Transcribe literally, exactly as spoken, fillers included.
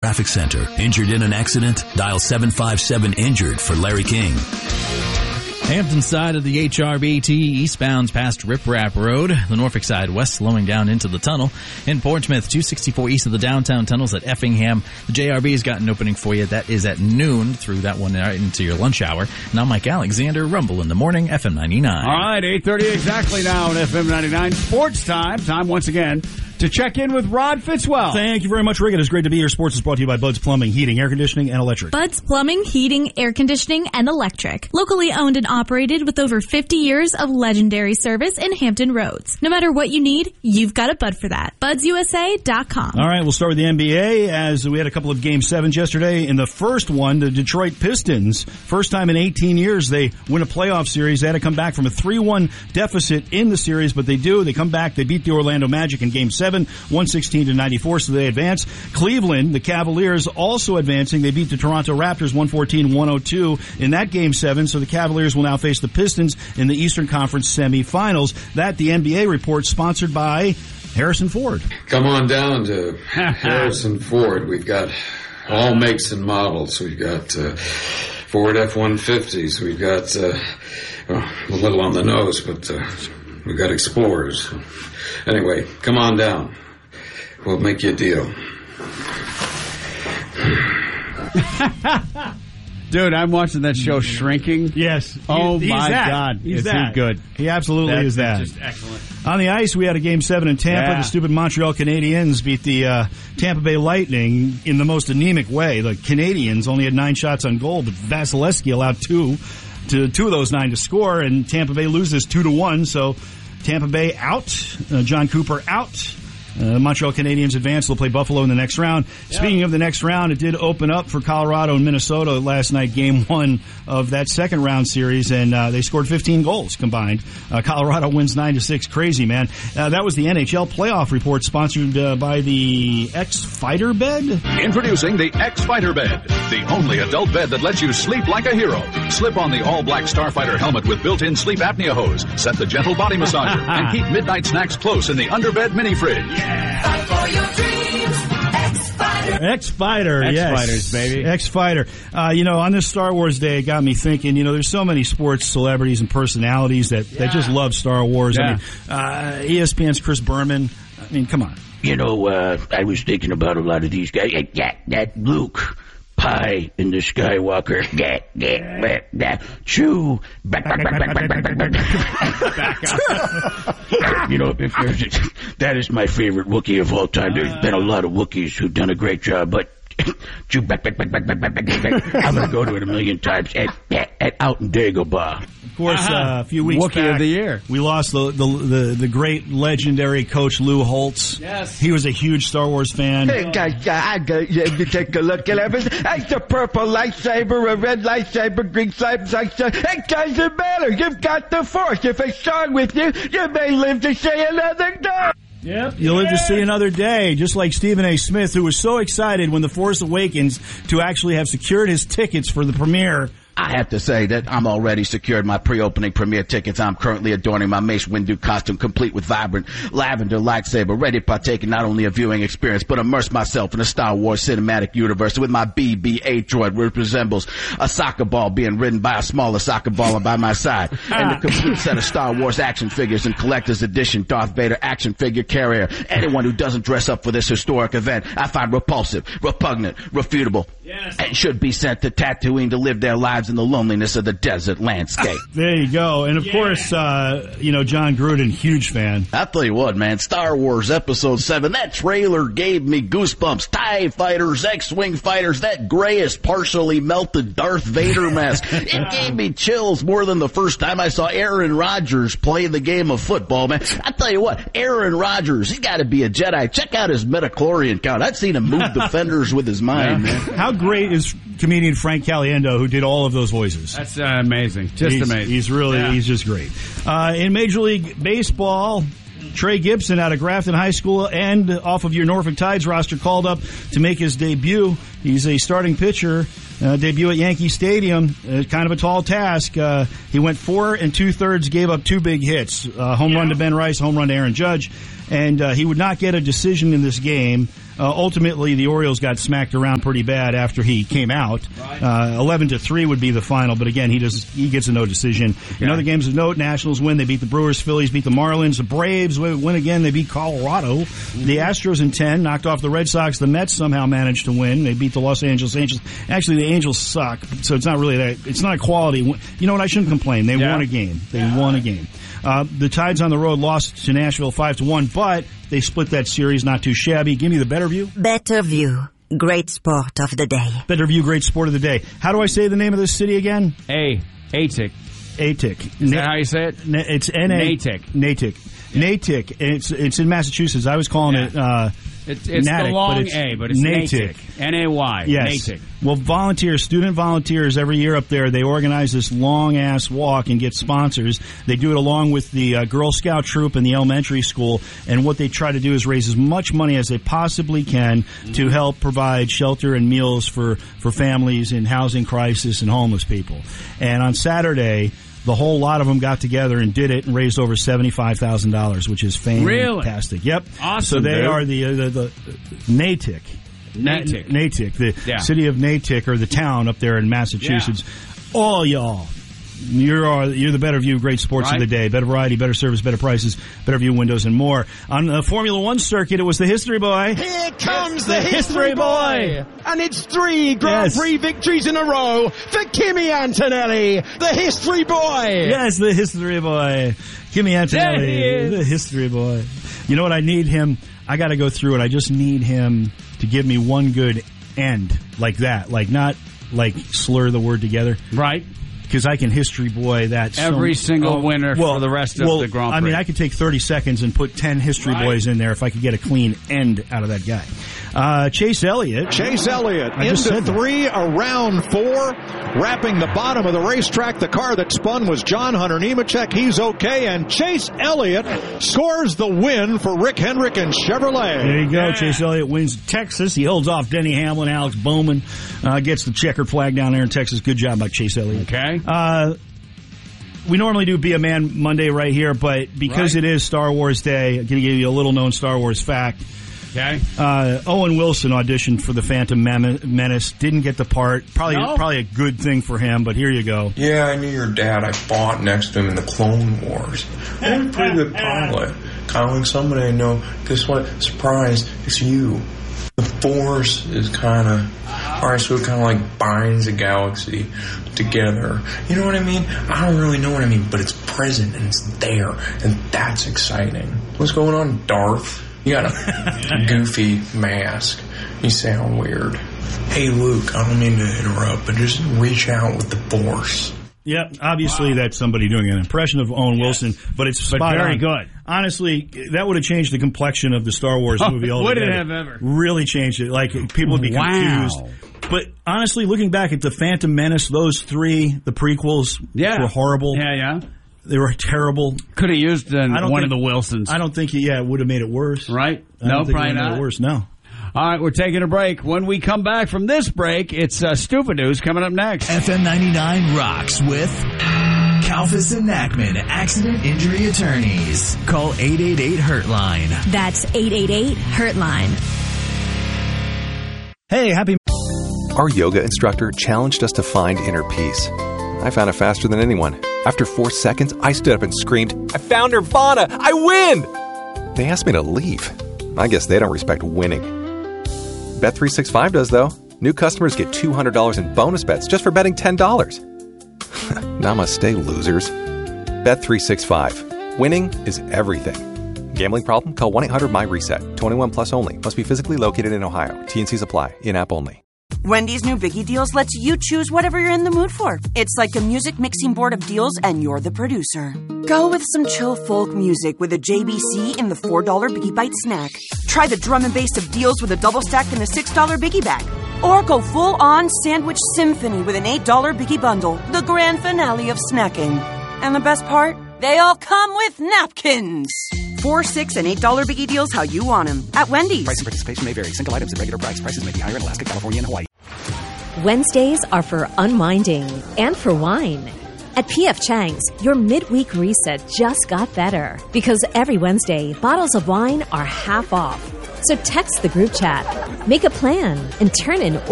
Traffic Center. Injured in an accident? Dial seven five seven injured for Larry King. Hampton side of the H R B T eastbounds past Rip Rap Road. The Norfolk side west slowing down into the tunnel. In Portsmouth, two sixty-four east of the downtown tunnels at Effingham. The J R B has got an opening for you. That is at noon through that one right into your lunch hour. Now Mike Alexander, Rumble in the Morning, F M ninety-nine. All right, eight thirty exactly now on F M ninety-nine. Sports time. Time once again to check in with Rod Fitzwell. Thank you very much, Rick. It is great to be here. Sports is brought to you by Bud's Plumbing, Heating, Air Conditioning, and Electric. Bud's Plumbing, Heating, Air Conditioning, and Electric. Locally owned and operated with over fifty years of legendary service in Hampton Roads. No matter what you need, you've got a Bud for that. buds u s a dot com. All right, we'll start with the N B A as we had a couple of Game sevens yesterday. In the first one, the Detroit Pistons, first time in eighteen years, they win a playoff series. They had to come back from a three one deficit in the series, but they do. They come back. They beat the Orlando Magic in Game seven, one sixteen to ninety-four, so they advance. Cleveland, the Cavaliers, also advancing. They beat the Toronto Raptors one fourteen to one oh two in that Game seven, so the Cavaliers will now face the Pistons in the Eastern Conference semifinals. That, the N B A report, sponsored by Harrison Ford. Come on down to Harrison Ford. We've got all makes and models. We've got uh, Ford F one fifties. We've got, uh, well, a little on the nose, but uh, we've got Explorers. Anyway, come on down. We'll make you a deal. Dude, I'm watching that show Shrinking. Yes. Oh, he's my that. God. He's Is that. he good? He absolutely That's is that. just excellent. On the ice, we had a Game seven in Tampa. Yeah. The stupid Montreal Canadiens beat the uh, Tampa Bay Lightning in the most anemic way. The Canadiens only had nine shots on goal, but Vasilevsky allowed two, to two of those nine to score, and Tampa Bay loses two to one. So Tampa Bay out, uh, John Cooper out. Uh, Montreal Canadiens advance. They'll play Buffalo in the next round. Yep. Speaking of the next round, it did open up for Colorado and Minnesota last night, game one of that second round series, and uh, they scored fifteen goals combined. Uh, Colorado wins nine to six. Crazy, man. Uh, that was the N H L playoff report, sponsored uh, by the X-Fighter Bed. Introducing the X-Fighter Bed, the only adult bed that lets you sleep like a hero. Slip on the all-black Starfighter helmet with built-in sleep apnea hose, set the gentle body massager, and keep midnight snacks close in the underbed mini-fridge. Fight for your dreams. X-Fighter. X-Fighter, yes. X-Fighters, baby. X-Fighter. Uh, you know, on this Star Wars Day, it got me thinking, you know, there's so many sports celebrities and personalities that, yeah. that just love Star Wars. Yeah. I mean, uh, E S P N's Chris Berman. I mean, come on. You know, uh, I was thinking about a lot of these guys. That, that Luke Pie in the Skywalker. That, that, that, that. Chew. Back, back, back, back, back, back, back, back. You know, if there's a, that is my favorite Wookiee of all time. There's been a lot of Wookiees who've done a great job, but chew back, back, back, back, back, back, back, back. I'm going to go to it a million times at, at, at out in Dagobah. Of course, uh-huh. uh, a few weeks Wookiee back, of the year. we lost the, the the the great legendary coach Lou Holtz. Yes. He was a huge Star Wars fan. Hey guys, I got you to take a look at everything. It's a purple lightsaber, a red lightsaber, green lightsaber. It doesn't matter. You've got the Force. If it's strong with you, you may live to see another day. Yep. You'll live to see another day, just like Stephen A. Smith, who was so excited when The Force Awakens to actually have secured his tickets for the premiere. I have to say that I'm already secured my pre-opening premiere tickets. I'm currently adorning my Mace Windu costume, complete with vibrant lavender lightsaber, ready to partake in not only a viewing experience, but immerse myself in the Star Wars cinematic universe with my B B eight droid, which resembles a soccer ball being ridden by a smaller soccer baller by my side, and the complete set of Star Wars action figures and collector's edition Darth Vader action figure carrier. Anyone who doesn't dress up for this historic event, I find repulsive, repugnant, refutable, yes. and should be sent to Tatooine to live their lives in the loneliness of the desert landscape. There you go. And of yeah. course, uh, you know, John Gruden, huge fan. I'll tell you what, man, Star Wars Episode seven, that trailer gave me goosebumps. TIE fighters, X-Wing fighters, that grayish, partially melted Darth Vader mask. It gave me chills more than the first time I saw Aaron Rodgers play the game of football, man. I'll tell you what, Aaron Rodgers, he gotta be a Jedi. Check out his midichlorian count. I've seen him move defenders with his mind, yeah. man. How great is comedian Frank Caliendo, who did all of those voices? That's uh, amazing. Just he's, amazing. He's really, yeah. he's just great. Uh, in Major League Baseball, Trey Gibson out of Grafton High School and off of your Norfolk Tides roster called up to make his debut. He's a starting pitcher. Uh, debut at Yankee Stadium, uh, kind of a tall task. Uh, he went four and two-thirds, gave up two big hits. Uh, home yeah. run to Ben Rice, home run to Aaron Judge. And uh, he would not get a decision in this game. Uh, ultimately, the Orioles got smacked around pretty bad after he came out. Uh, eleven to three would be the final, but again, he does he gets a no decision. Okay. In other games of note, Nationals win. They beat the Brewers. Phillies beat the Marlins. The Braves win again. They beat Colorado. Mm-hmm. The Astros in ten knocked off the Red Sox. The Mets somehow managed to win. They beat the Los Angeles Angels. Actually, the Angels suck, so it's not really that. It's not a quality. You know what? I shouldn't complain. They yeah. won a game. They yeah. won a game. Uh, the Tides on the road lost to Nashville five to one, but they split that series not too shabby. Give me the Better View. Better View. Great sport of the day. Better View, great sport of the day. How do I say the name of this city again? A. Atik. Atik. Is that how you say it? It's N A. Natick. Natick. Yeah. Natick. It's, it's in Massachusetts. I was calling yeah. it, uh, It's, it's Natick, the long but it's A, but it's Natick. N A Y. Yes. Natick. Well, volunteers, student volunteers every year up there, they organize this long-ass walk and get sponsors. They do it along with the uh, Girl Scout troop and the elementary school, and what they try to do is raise as much money as they possibly can mm-hmm. to help provide shelter and meals for, for families in housing crisis and homeless people. And on Saturday, the whole lot of them got together and did it and raised over seventy-five thousand dollars, which is fantastic. Really? Yep. Awesome. So they dude. are the, uh, the, the Natick. Natick. Natick, the yeah. city of Natick, or the town up there in Massachusetts. Yeah. All y'all. You're uh, you're the Better View, great sports right. of the day. Better variety, better service, better prices, Better View windows, and more. On the Formula One circuit, it was the History Boy. Here comes the, the History, History Boy. Boy! And it's three Grand yes. Prix victories in a row for Kimi Antonelli, the History Boy! Yes, the History Boy. Kimi Antonelli, the History Boy. You know what? I need him. I got to go through it. I just need him to give me one good end like that. Like, not like slur the word together. Right. Because I can History Boy that every so, single oh, winner well, for the rest of well, the Grand Prix. I mean, I could take thirty seconds and put ten History right. Boys in there if I could get a clean end out of that guy. Uh, Chase Elliott. Chase Elliott into three, around four, wrapping the bottom of the racetrack. The car that spun was John Hunter Nemechek. He's okay, and Chase Elliott scores the win for Rick Hendrick and Chevrolet. There you go. Yeah. Chase Elliott wins Texas. He holds off Denny Hamlin. Alex Bowman uh, gets the checkered flag down there in Texas. Good job by Chase Elliott. Okay. Uh, we normally do Be a Man Monday right here, but because right. it is Star Wars Day, I'm going to give you a little known Star Wars fact. Okay. Uh, Owen Wilson auditioned for the Phantom Menace. Didn't get the part. Probably, no? probably a good thing for him. But here you go. Yeah, I knew your dad. I fought next to him in the Clone Wars. I'm a pretty good pilot. Kind of like somebody I know. Guess what? Surprise! It's you. The Force is kind of all right. So it kind of like binds a galaxy together. You know what I mean? I don't really know what I mean, but it's present and it's there, and that's exciting. What's going on, Darth? You got a goofy mask. You sound weird. Hey, Luke, I don't mean to interrupt, but just reach out with the Force. Yeah, obviously wow. that's somebody doing an impression of Owen yes. Wilson, but it's spot but very on. good. Honestly, that would have changed the complexion of the Star Wars movie altogether. Would it have ever? Really changed it. Like, people would be wow. confused. But honestly, looking back at the Phantom Menace, those three, the prequels, yeah. were horrible. Yeah, yeah. They were terrible. Could have used uh, one think, of the Wilsons. I don't think, yeah, it would have made it worse. Right? I no, don't think probably it would have not. made it worse, no. All right, we're taking a break. When we come back from this break, it's uh, Stupid News coming up next. F M ninety-nine rocks with Kalfas and Nachman, Accident Injury Attorneys. Call eight eight eight Hurtline. That's eight eight eight Hurtline. Hey, happy... Our yoga instructor challenged us to find inner peace. I found it faster than anyone. After four seconds, I stood up and screamed, I found Nirvana! I win! They asked me to leave. I guess they don't respect winning. Bet three sixty-five does, though. New customers get two hundred dollars in bonus bets just for betting ten dollars. Namaste, losers. Bet three sixty-five. Winning is everything. Gambling problem? Call one eight hundred my reset. twenty-one plus only. Must be physically located in Ohio. T and Cs apply. In-app only. Wendy's new Biggie Deals lets you choose whatever you're in the mood for. It's like a music mixing board of deals, and you're the producer. Go with some chill folk music with a J B C in the four dollar Biggie Bite snack. Try the drum and bass of deals with a double stack in the six dollar Biggie Bag. Or go full-on sandwich symphony with an eight dollar Biggie Bundle, the grand finale of snacking. And the best part? They all come with napkins. Four, six, and eight dollar Biggie Deals how you want them at Wendy's. Price and participation may vary. Single items at regular price. Prices may be higher in Alaska, California, and Hawaii. Wednesdays are for unwinding and for wine. At P F Chang's, your midweek reset just got better because every Wednesday, bottles of wine are half off. So text the group chat, make a plan, and turn in